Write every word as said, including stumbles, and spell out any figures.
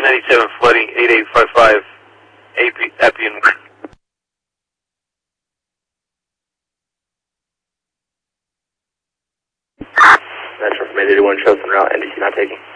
ninety-seven flooding, eight eight five five, Appian. Metro from eight eighty-one, chosen route, N D C not taking.